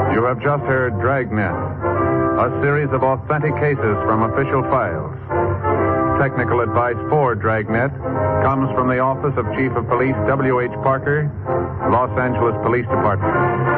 You have just heard Dragnet, a series of authentic cases from official files. Technical advice for Dragnet comes from the Office of Chief of Police W.H. Parker, Los Angeles Police Department.